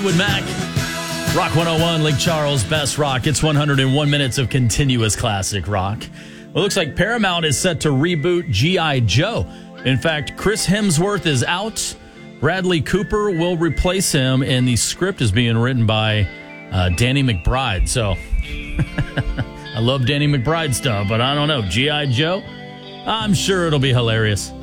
With Mac, Rock 101, Lake Charles, Best Rock. It's 101 minutes of continuous classic rock. Well, it looks like Paramount is set to reboot G.I. Joe. In fact, Chris Hemsworth is out. Bradley Cooper will replace him, and the script is being written by Danny McBride. So, I love Danny McBride stuff, but I don't know. G.I. Joe? I'm sure it'll be hilarious.